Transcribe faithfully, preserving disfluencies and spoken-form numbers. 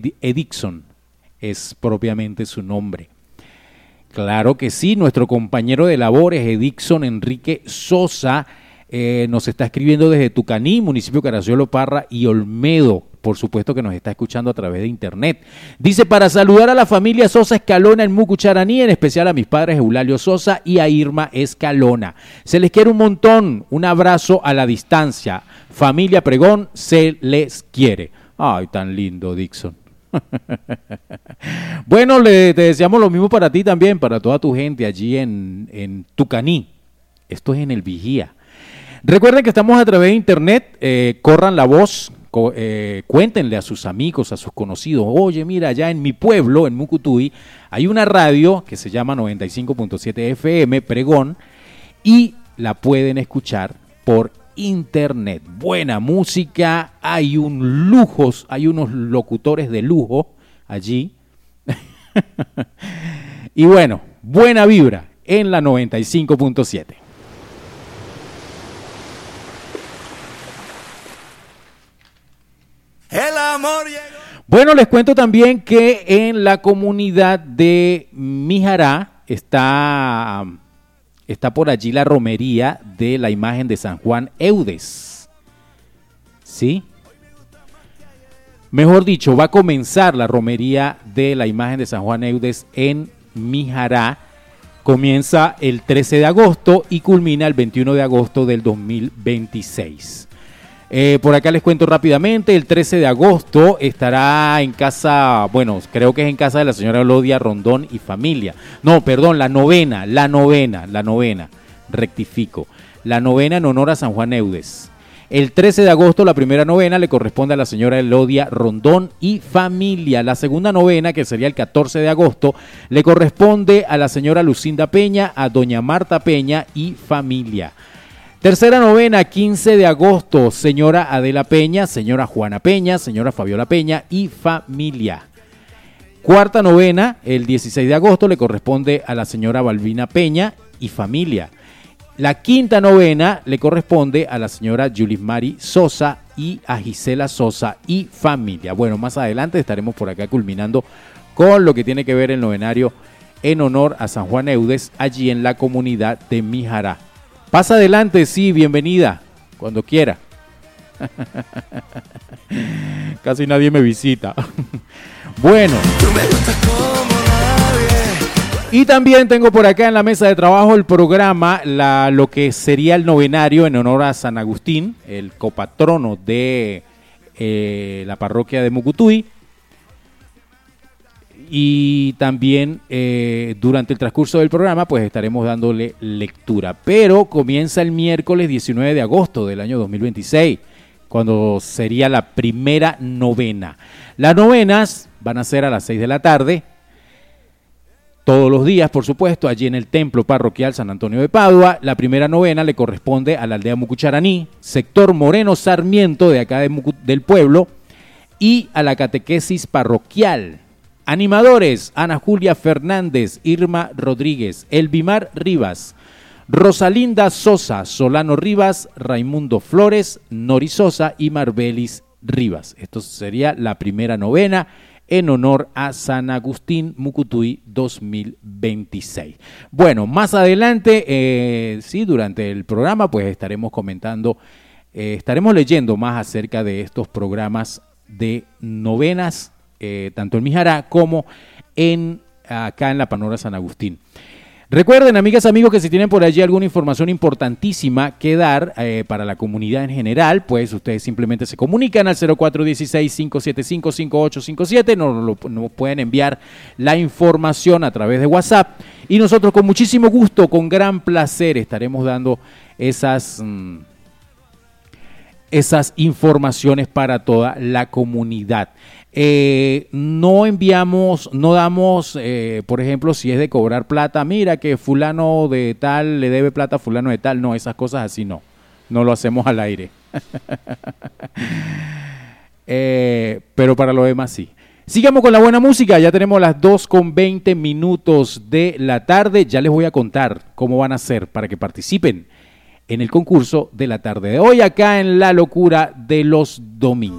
Ed- Edixon es propiamente su nombre. Claro que sí, nuestro compañero de labores, Edixon Enrique Sosa, eh, nos está escribiendo desde Tucaní, municipio de Carazuelo, Parra y Olmedo. Por supuesto que nos está escuchando a través de internet. Dice, para saludar a la familia Sosa Escalona en Mucucharaní, en especial a mis padres Eulalio Sosa y a Irma Escalona. Se les quiere un montón, un abrazo a la distancia. Familia Pregón, se les quiere. Ay, tan lindo, Dixon. Bueno, le, te deseamos lo mismo para ti también, para toda tu gente allí en, en Tucaní. Esto es en el Vigía. Recuerden que estamos a través de internet, eh, corran la voz, co- eh, cuéntenle a sus amigos, a sus conocidos. Oye, mira, allá en mi pueblo, en Mucutuy, hay una radio que se llama noventa y cinco punto siete F M, Pregón, y la pueden escuchar por internet. Buena música, hay un lujos, hay unos locutores de lujo allí. Y bueno, buena vibra en la noventa y cinco punto siete. El amor llegó. Bueno, les cuento también que en la comunidad de Mijará está, está por allí la romería de la imagen de San Juan Eudes. ¿Sí? Mejor dicho, va a comenzar la romería de la imagen de San Juan Eudes en Mijará. Comienza el trece de agosto y culmina el veintiuno de agosto del dos mil veintiséis. Eh, por acá les cuento rápidamente, el trece de agosto estará en casa, bueno, creo que es en casa de la señora Elodia Rondón y familia. No, perdón, la novena, la novena, la novena, rectifico. La novena en honor a San Juan Eudes. El trece de agosto, la primera novena le corresponde a la señora Elodia Rondón y familia. La segunda novena, que sería el catorce de agosto, le corresponde a la señora Lucinda Peña, a doña Marta Peña y familia. Tercera novena, quince de agosto, señora Adela Peña, señora Juana Peña, señora Fabiola Peña y familia. Cuarta novena, el dieciséis de agosto, le corresponde a la señora Balbina Peña y familia. La quinta novena le corresponde a la señora Yulismari Sosa y a Gisela Sosa y familia. Bueno, más adelante estaremos por acá culminando con lo que tiene que ver el novenario en honor a San Juan Eudes, allí en la comunidad de Mijará. Pasa adelante, sí, bienvenida, cuando quiera. Casi nadie me visita. Bueno. Tú me gustas como nadie. Y también tengo por acá en la mesa de trabajo el programa, la, lo que sería el novenario en honor a San Agustín, el copatrono de eh, la parroquia de Mucutuy. Y también eh, durante el transcurso del programa pues estaremos dándole lectura. Pero comienza el miércoles diecinueve de agosto del año dos mil veintiséis, cuando sería la primera novena. Las novenas van a ser a las seis de la tarde, todos los días, por supuesto, allí en el templo parroquial San Antonio de Padua. La primera novena le corresponde a la aldea Mucucharaní, sector Moreno Sarmiento de acá de Mucu- del pueblo, y a la catequesis parroquial. Animadores: Ana Julia Fernández, Irma Rodríguez, Elvimar Rivas, Rosalinda Sosa, Solano Rivas, Raimundo Flores, Nori Sosa y Marbelis Rivas. Esto sería la primera novena en honor a San Agustín Mucutuy dos mil veintiséis. Bueno, más adelante, eh, sí, durante el programa, pues estaremos comentando, eh, estaremos leyendo más acerca de estos programas de novenas, eh, tanto en Mijará como en acá en la Panora San Agustín. Recuerden, amigas, amigos, que si tienen por allí alguna información importantísima que dar eh, para la comunidad en general, pues ustedes simplemente se comunican al cero cuatro uno seis, cinco siete cinco, cinco ocho cinco siete, nos, nos, nos pueden enviar la información a través de WhatsApp y nosotros con muchísimo gusto, con gran placer, estaremos dando esas... Mmm, esas informaciones para toda la comunidad. Eh, no enviamos, no damos, eh, por ejemplo, si es de cobrar plata, mira que fulano de tal le debe plata a fulano de tal, no, esas cosas así no, no lo hacemos al aire. eh, pero para lo demás sí. Sigamos con la buena música, ya tenemos las dos con veinte minutos de la tarde, ya les voy a contar cómo van a hacer para que participen en el concurso de la tarde de hoy acá en La Locura de los Domingos.